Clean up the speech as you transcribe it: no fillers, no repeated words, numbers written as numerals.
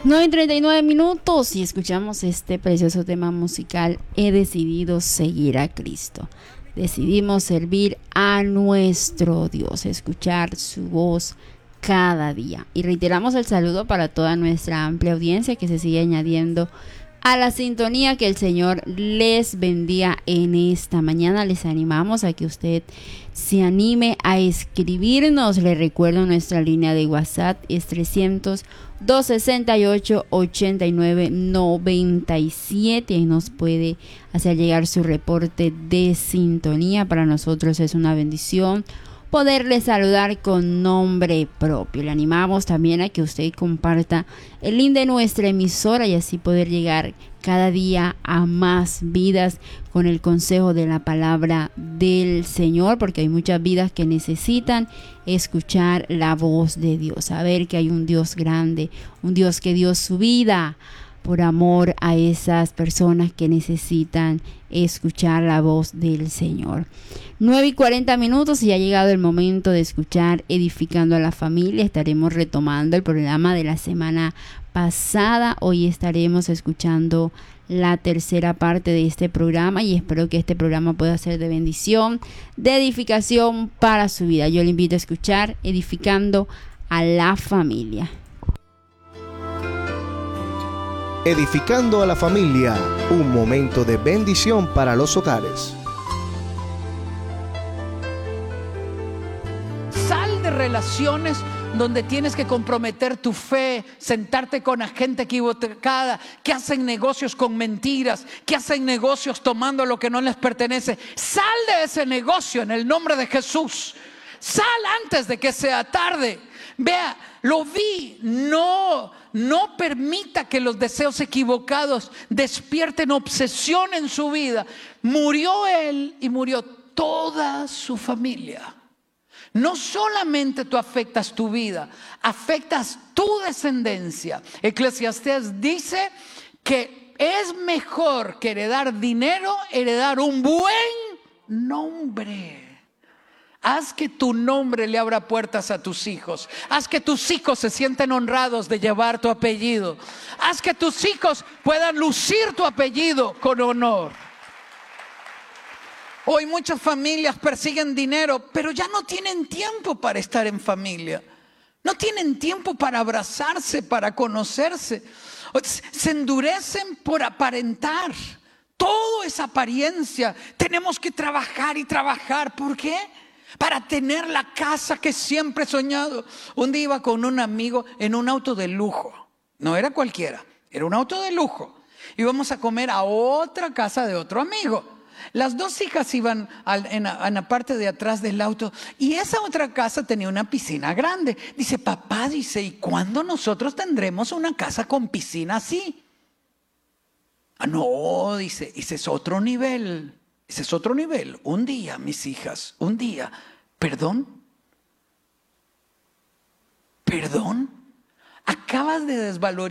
9:39 y escuchamos este precioso tema musical. He decidido seguir a Cristo. Decidimos servir a nuestro Dios, escuchar su voz cada día. Y reiteramos el saludo para toda nuestra amplia audiencia que se sigue añadiendo a la sintonía. Que el Señor les bendiga en esta mañana. Les animamos a que usted se anime a escribirnos. Le recuerdo, nuestra línea de WhatsApp es 300-268-8997. Ahí nos puede hacer llegar su reporte de sintonía. Para nosotros es una bendición poderle saludar con nombre propio. Le animamos también a que usted comparta el link de nuestra emisora y así poder llegar cada día a más vidas con el consejo de la palabra del Señor, porque hay muchas vidas que necesitan escuchar la voz de Dios, saber que hay un Dios grande, un Dios que dio su vida por amor a esas personas que necesitan escuchar la voz del Señor. 9:40 y ha llegado el momento de escuchar Edificando a la Familia. Estaremos retomando el programa de la semana pasada. Hoy estaremos escuchando la tercera parte de este programa y espero que este programa pueda ser de bendición, de edificación para su vida. Yo le invito a escuchar Edificando a la Familia. Edificando a la Familia, un momento de bendición para los hogares. Sal de relaciones donde tienes que comprometer tu fe, sentarte con la gente equivocada, que hacen negocios con mentiras, que hacen negocios tomando lo que no les pertenece. Sal de ese negocio en el nombre de Jesús. Sal antes de que sea tarde. Vea, lo vi, no permita que los deseos equivocados despierten obsesión en su vida. Murió él y murió toda su familia. No solamente tú afectas tu vida, afectas tu descendencia. Eclesiastés dice que es mejor que heredar dinero, heredar un buen nombre. Haz que tu nombre le abra puertas a tus hijos. Haz que tus hijos se sienten honrados de llevar tu apellido. Haz que tus hijos puedan lucir tu apellido con honor. Hoy muchas familias persiguen dinero, pero ya no tienen tiempo para estar en familia. No tienen tiempo para abrazarse, para conocerse. Se endurecen por aparentar. Todo es apariencia. Tenemos que trabajar y trabajar. ¿Por qué? Para tener la casa que siempre he soñado. Un día iba con un amigo en un auto de lujo. No era cualquiera, era un auto de lujo. Íbamos a comer a otra casa de otro amigo. Las dos hijas iban en la parte de atrás del auto y esa otra casa tenía una piscina grande. Dice, papá, dice, ¿y cuándo nosotros tendremos una casa con piscina así? Ah, no, dice, ese es otro nivel. Ese es otro nivel. Un día, mis hijas, un día. ¿Perdón? ¿Perdón? Acabas de desvalorizar